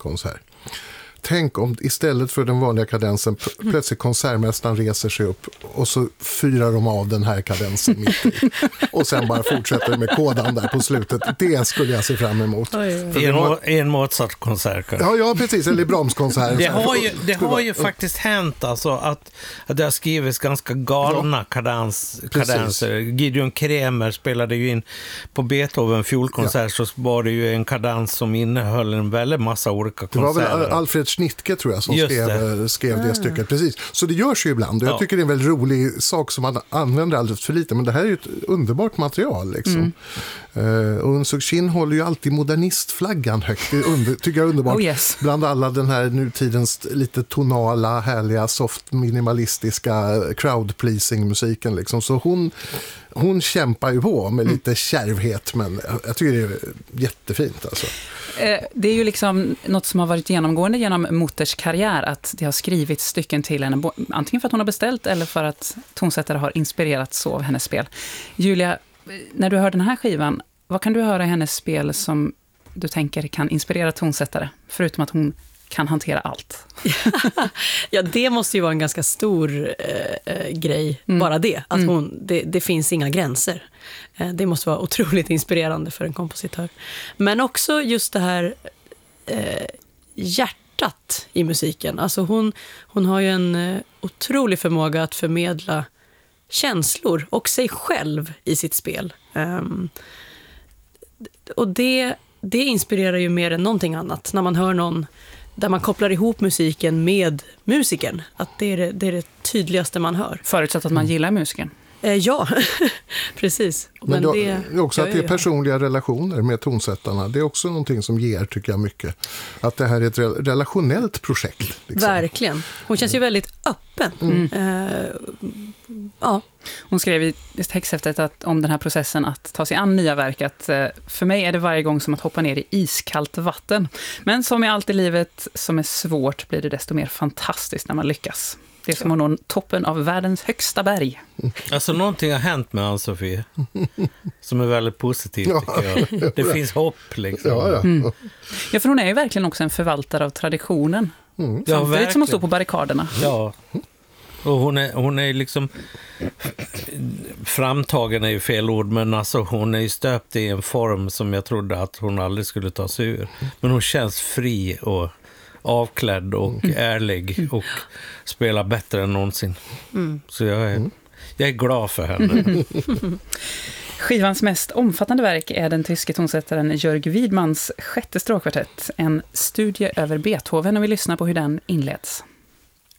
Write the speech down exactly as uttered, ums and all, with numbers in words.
konsert. Tänk om istället för den vanliga kadensen pl- plötsligt konsertmästaren reser sig upp och så fyrar de av den här kadensen mitt i. Och sen bara fortsätter med kodan där på slutet. Det skulle jag se fram emot. Oj, oj. En, har... en Mozart-konsert kanske. Ja, ja, precis. Eller Brahms-konsert. Det har ju, det har ju faktiskt hänt alltså, att, att det har skrivits ganska galna ja. kadens, kadenser. Gideon Kremer spelade ju in på Beethoven fjolkonsert ja. så var det ju en kadens som innehöll en väldigt massa olika konserter. Det var väl Alfred Schnittke tror jag som skrev det, skrev det stycket. Precis. Så det görs ju ibland. Jag ja. tycker det är en väldigt rolig sak som man använder alldeles för lite. Men det här är ju ett underbart material. Liksom. Mm. Uh, och Unsuk Chin håller ju alltid modernistflaggan högt. Det under, tycker jag är underbart. Oh yes. Bland alla den här nutidens lite tonala, härliga, soft, minimalistiska crowd-pleasing-musiken. Liksom. Så hon... Hon kämpar ju på med lite kärvhet, men jag tycker det är jättefint. Alltså. Det är ju liksom något som har varit genomgående genom Mutters karriär, att det har skrivits stycken till henne, antingen för att hon har beställt eller för att tonsättare har inspirerats av hennes spel. Julia, när du hör den här skivan, vad kan du höra i hennes spel som du tänker kan inspirera tonsättare, förutom att hon kan hantera allt? Ja, det måste ju vara en ganska stor eh, grej, mm. bara det. Att hon, mm. det, det finns inga gränser. Eh, det måste vara otroligt inspirerande för en kompositör. Men också just det här eh, hjärtat i musiken. Alltså hon, hon har ju en eh, otrolig förmåga att förmedla känslor och sig själv i sitt spel. Eh, och det, det inspirerar ju mer än någonting annat. När man hör någon där man kopplar ihop musiken med musiken. Att det är det, det, är det tydligaste man hör. Förutsatt att man gillar musiken. Eh, ja, precis. Men, Men då, det är också att det är personliga relationer med tonsättarna. Det är också någonting som ger, tycker jag, mycket. Att det här är ett relationellt projekt. Liksom. Verkligen. Hon känns ju väldigt öppen. Mm. Eh, ja. Hon skrev i texthäftet att, om den här processen att ta sig an nya verk, att för mig är det varje gång som att hoppa ner i iskallt vatten. Men som i allt i livet som är svårt blir det desto mer fantastiskt när man lyckas. Det är som att nå toppen av världens högsta berg. Alltså någonting har hänt med Ann-Sofie som är väldigt positivt, tycker jag. Det finns hopp liksom. Ja, ja. Mm. Ja, för hon är ju verkligen också en förvaltare av traditionen. Mm. Ja, samtidigt som hon står på barrikaderna. Ja. Och hon är, hon är liksom framtagen är ju fel ord, men alltså hon är ju stöpt i en form som jag trodde att hon aldrig skulle ta sig ur. Men hon känns fri och avklädd och mm. ärlig och spelar bättre än någonsin. Mm. Så jag är, jag är glad för henne. Skivans mest omfattande verk är den tyske tonsättaren Jörg Widmans sjätte stråkkvartett, en studie över Beethoven, och vi lyssnar på hur den inleds.